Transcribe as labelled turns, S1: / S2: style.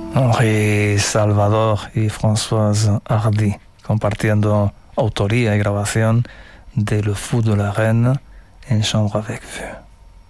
S1: Henri Salvador y Françoise Hardy, compartiendo autoría y grabación de Le Fou de la Reine en Chambre avec Vue.